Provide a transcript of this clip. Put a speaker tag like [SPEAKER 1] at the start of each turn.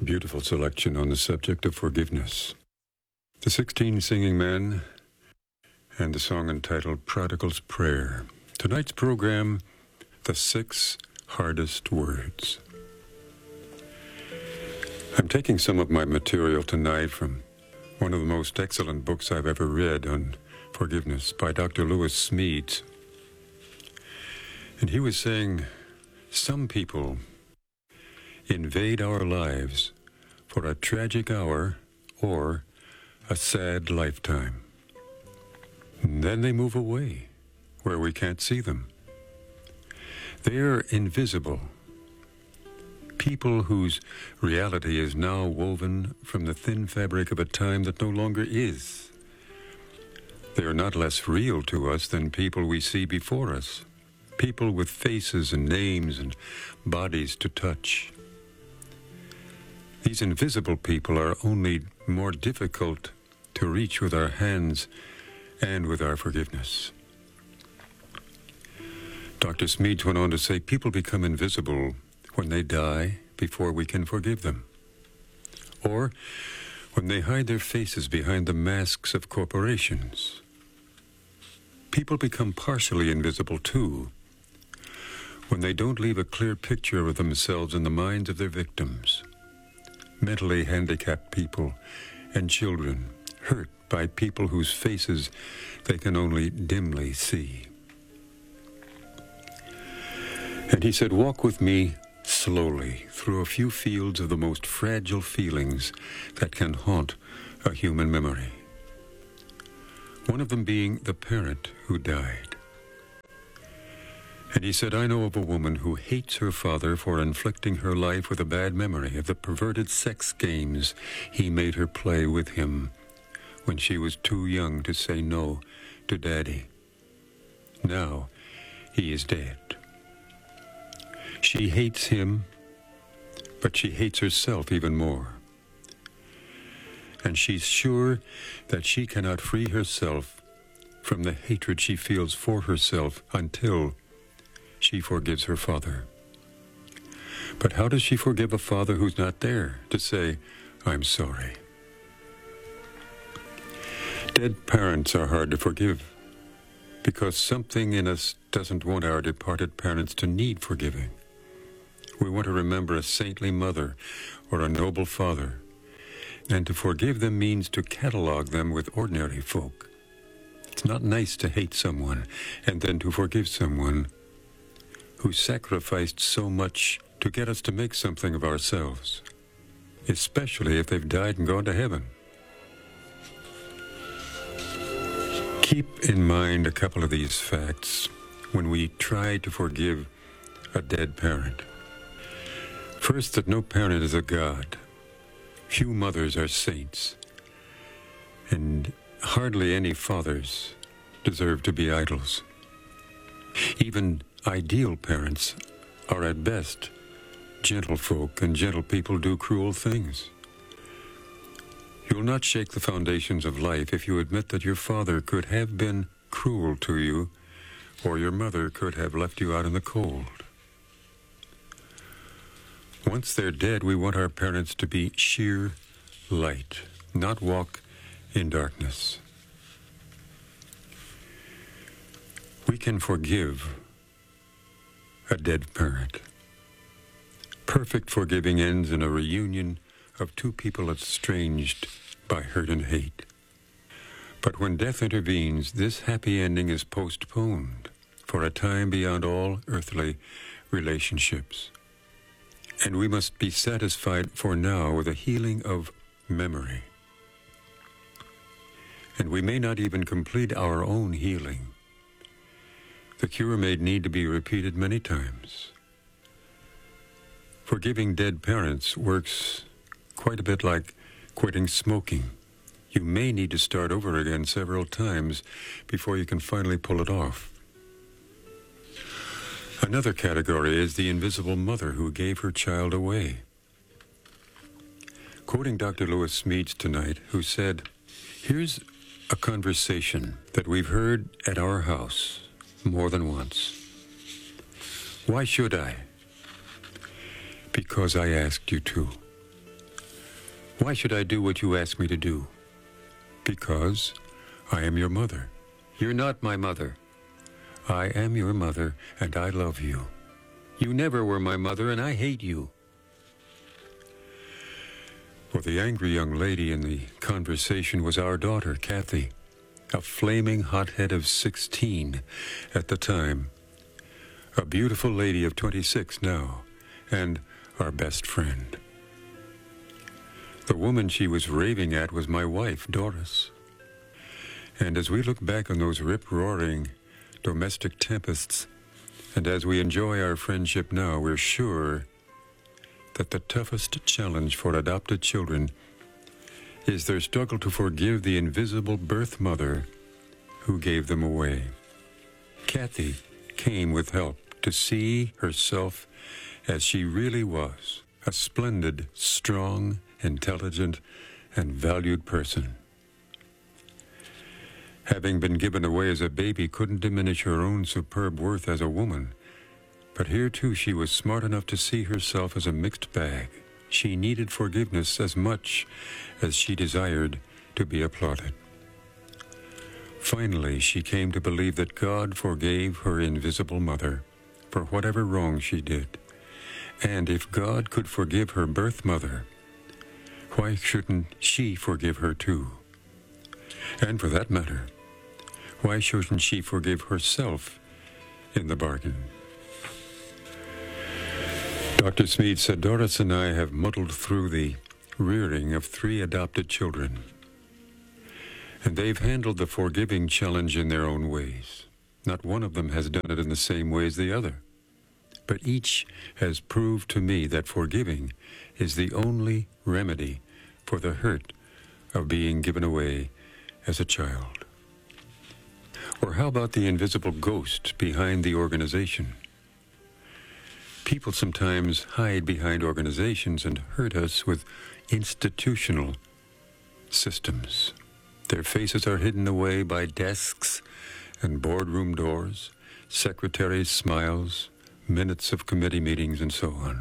[SPEAKER 1] Beautiful selection on the subject of forgiveness. The 16 Singing Men and the song entitled Prodigal's Prayer. Tonight's program, The 6 Hardest Words. I'm taking some of my material tonight from one of the most excellent books I've ever read on forgiveness by Dr. Lewis Smedes. And he was saying, some people invade our lives for a tragic hour or a sad lifetime. And then they move away where we can't see them. They are invisible. People whose reality is now woven from the thin fabric of a time that no longer is. They are not less real to us than people we see before us. People with faces and names and bodies to touch. These invisible people are only more difficult to reach with our hands and with our forgiveness. Dr. Smedes went on to say, people become invisible when they die before we can forgive them, or when they hide their faces behind the masks of corporations. People become partially invisible, too, when they don't leave a clear picture of themselves in the minds of their victims. Mentally handicapped people and children hurt by people whose faces they can only dimly see. And he said, walk with me slowly through a few fields of the most fragile feelings that can haunt a human memory. One of them being the parent who died. And he said, I know of a woman who hates her father for inflicting her life with a bad memory of the perverted sex games he made her play with him when she was too young to say no to Daddy. Now he is dead. She hates him, but she hates herself even more. And she's sure that she cannot free herself from the hatred she feels for herself until she forgives her father. But how does she forgive a father who's not there to say, I'm sorry? Dead parents are hard to forgive because something in us doesn't want our departed parents to need forgiving. We want to remember a saintly mother or a noble father, and to forgive them means to catalog them with ordinary folk. It's not nice to hate someone and then to forgive someone who sacrificed so much to get us to make something of ourselves, especially if they've died and gone to heaven. Keep in mind a couple of these facts when we try to forgive a dead parent. First, that no parent is a god. Few mothers are saints, and hardly any fathers deserve to be idols. Even ideal parents are at best gentle folk, and gentle people do cruel things. You'll not shake the foundations of life if you admit that your father could have been cruel to you, or your mother could have left you out in the cold. Once they're dead, we want our parents to be sheer light, not walk in darkness. We can forgive a dead parent. Perfect forgiving ends in a reunion of two people estranged by hurt and hate. But when death intervenes, this happy ending is postponed for a time beyond all earthly relationships. And we must be satisfied for now with a healing of memory. And we may not even complete our own healing. The cure may need to be repeated many times. Forgiving dead parents works quite a bit like quitting smoking. You may need to start over again several times before you can finally pull it off. Another category is the invisible mother who gave her child away. Quoting Dr. Lewis Smedes tonight, who said, here's a conversation that we've heard at our house more than once. Why should I? Because I asked you to. Why should I do what you ask me to do? Because I am your mother. You're not my mother. I am your mother, and I love you. You never were my mother, and I hate you. Well, the angry young lady in the conversation was our daughter, Kathy, a flaming hothead of 16 at the time, a beautiful lady of 26 now, and our best friend. The woman she was raving at was my wife, Doris. And as we look back on those rip-roaring domestic tempests, and as we enjoy our friendship now, we're sure that the toughest challenge for adopted children is their struggle to forgive the invisible birth mother who gave them away. Kathy came with help to see herself as she really was, a splendid, strong, intelligent, and valued person. Having been given away as a baby couldn't diminish her own superb worth as a woman, but here too she was smart enough to see herself as a mixed bag. She needed forgiveness as much as she desired to be applauded. Finally, she came to believe that God forgave her invisible mother for whatever wrong she did. And if God could forgive her birth mother, why shouldn't she forgive her too? And for that matter, why shouldn't she forgive herself in the bargain? Dr. Smead said, Doris and I have muddled through the rearing of 3 adopted children, and they've handled the forgiving challenge in their own ways. Not one of them has done it in the same way as the other, but each has proved to me that forgiving is the only remedy for the hurt of being given away as a child. Or how about the invisible ghost behind the organization? People sometimes hide behind organizations and hurt us with institutional systems. Their faces are hidden away by desks and boardroom doors, secretaries' smiles, minutes of committee meetings, and so on.